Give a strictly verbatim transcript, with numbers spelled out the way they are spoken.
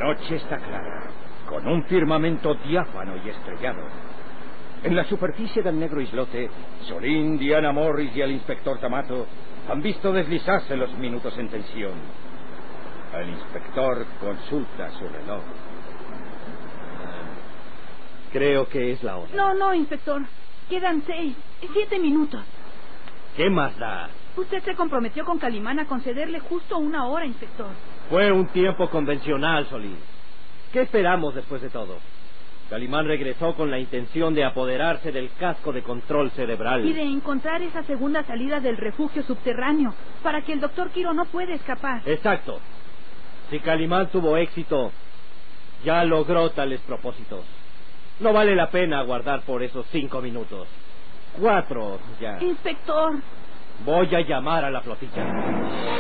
noche está clara, con un firmamento diáfano y estrellado. En la superficie del negro islote, Solín, Diana Morris y el inspector Tamato han visto deslizarse los minutos en tensión. El inspector consulta su reloj. Creo que es la hora. No, no, inspector. Quedan seis, siete minutos. ¿Qué más da? Usted se comprometió con Calimán a concederle justo una hora, inspector. Fue un tiempo convencional, Solís. ¿Qué esperamos después de todo? Calimán regresó con la intención de apoderarse del casco de control cerebral. Y de encontrar esa segunda salida del refugio subterráneo, para que el doctor Quiro no pueda escapar. Exacto. Si Calimán tuvo éxito, ya logró tales propósitos. No vale la pena aguardar por esos cinco minutos. Cuatro, ya. Inspector. Voy a llamar a la flotilla.